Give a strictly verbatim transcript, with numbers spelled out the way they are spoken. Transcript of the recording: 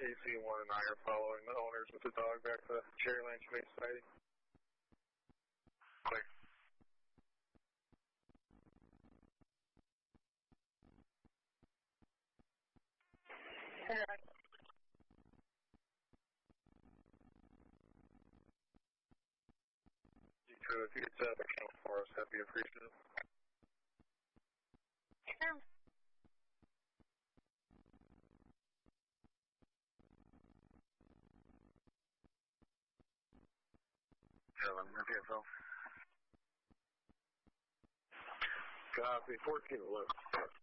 A C one and I are following the owners with the dog back to Cherry Ranch Base Society. Clear. You could, if you could set up a camp for us, that'd be appreciated. Sure. Seven, P S L. Copy, fourteen eleven.